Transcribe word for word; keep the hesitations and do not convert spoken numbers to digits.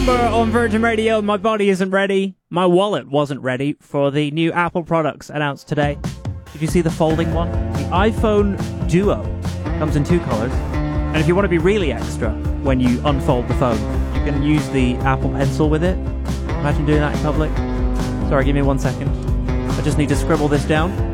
Number on Virgin Radio. My body isn't ready. My wallet wasn't ready for the new Apple products announced today. Did you see the folding one? The iPhone Duo comes in two colors. And if you want to be really extra when you unfold the phone, you can use the Apple Pencil with it. Imagine doing that in public. Sorry, give me one second. I just need to scribble this down.